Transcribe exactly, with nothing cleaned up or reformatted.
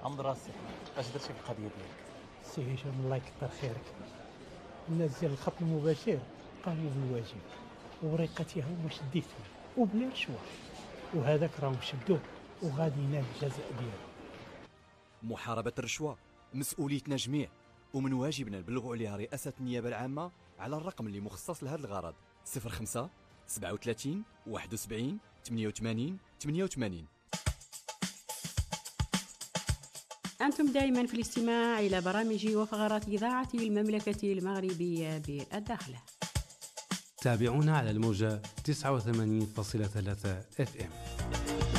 عند راسك اش درتي في القضيه ديالك؟ سي هشام الله يكثر خيرك، الناس ديال الخط المباشر قاموا بالواجب ووريقتها هما شديتها وبلا رشوه، وهذاك راهم شدوه وغادي ينال الجزاء ديالو. محاربة الرشوة مسؤوليتنا جميع، ومن واجبنا نبلغوا عليها رئاسة النيابة العامة على الرقم اللي مخصص لهذا الغرض صفر خمسة سبعة وثلاثين واحد وسبعين ثمانية وثمانين ثمانية وثمانين. أنتم دائما في الاستماع إلى برامج وفقرات إذاعة المملكة المغربية بالداخلة. تابعونا على الموجة تسعة وثمانين فاصلة ثلاثة اف ام.